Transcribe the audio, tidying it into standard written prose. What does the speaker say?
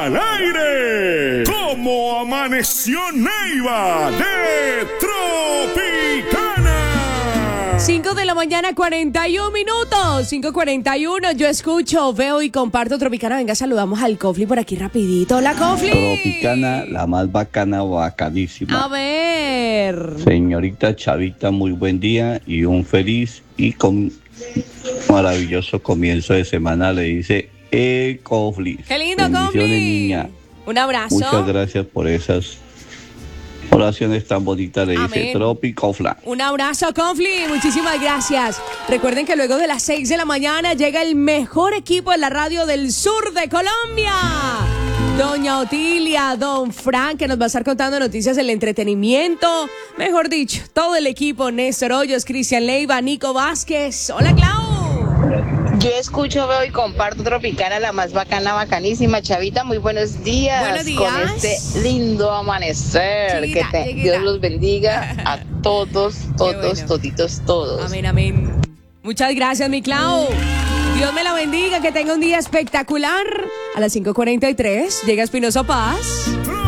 al aire. ¿Cómo amaneció Neiva de Tropicana? 5 de la mañana, 41 minutos. 5:41. Yo escucho, veo y comparto Tropicana. Venga, saludamos al Cofli por aquí rapidito. Hola, Cofli. Tropicana, la más bacana, bacanísima. A ver. Señorita Chavita, muy buen día y un feliz y maravilloso comienzo de semana. Le dice Cofli. Qué lindo, Bendiciones, Cofli. niña. Un abrazo. Muchas gracias por esas oraciones tan bonitas. Le dice Amén. Tropicofla. Un abrazo, Confli. Muchísimas gracias. Recuerden que luego de las 6 de la mañana llega el mejor equipo en la radio del sur de Colombia. Doña Otilia, don Frank, que nos va a estar contando noticias del entretenimiento. Mejor dicho, todo el equipo. Néstor Hoyos, Cristian Leiva, Nico Vázquez. Hola, Clau. Yo escucho, veo y comparto Tropicana, la más bacana, bacanísima. Chavita, muy buenos días. Buenos días. Con este lindo amanecer. Chiquita. Dios los bendiga a todos, bueno. toditos, todos. Amén, amén. Muchas gracias, mi Clau. Dios me la bendiga, que tenga un día espectacular. A las 5:43 llega Espinosa Paz.